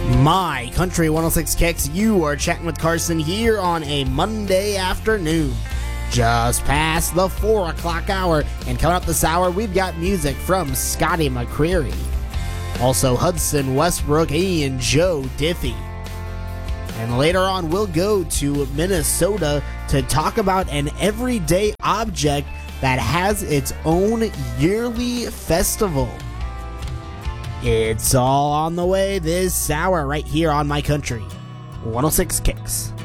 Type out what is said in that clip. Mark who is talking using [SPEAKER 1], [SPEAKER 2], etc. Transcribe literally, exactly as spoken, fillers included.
[SPEAKER 1] My Country one oh six Kicks, you are chatting with Carson here on a Monday afternoon. Just past the four o'clock hour, and coming up this hour, we've got music from Scotty McCreery. Also Hudson Westbrook and Joe Diffie. And later on, we'll go to Minnesota to talk about an everyday object that has its own yearly festival. It's all on the way this hour right here on My Country one oh six Kicks.